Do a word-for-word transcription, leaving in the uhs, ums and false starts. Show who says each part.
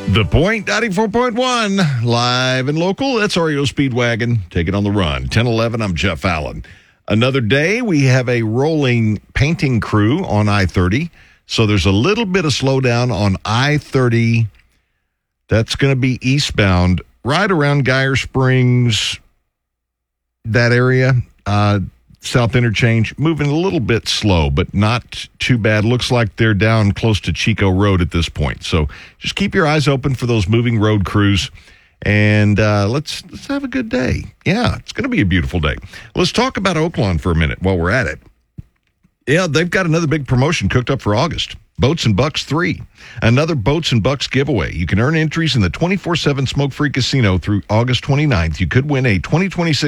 Speaker 1: The Point, ninety-four point one, live and local. That's R E O Speedwagon. Take it on the run. ten eleven, I'm Jeff Allen. Another day, we have a rolling painting crew on I thirty. So there's a little bit of slowdown on I thirty. That's going to be eastbound, right around Geyer Springs, that area. Uh, South Interchange, moving a little bit slow, but not too bad. Looks like they're down close to Chico Road at this point. So just keep your eyes open for those moving road crews, and uh, let's let's have a good day. Yeah, it's going to be a beautiful day. Let's talk about Oaklawn for a minute while we're at it. Yeah, they've got another big promotion cooked up for August. Boats and Bucks three. Another Boats and Bucks giveaway. You can earn entries in the twenty-four seven Smoke Free Casino through August twenty-ninth. You could win a twenty twenty-six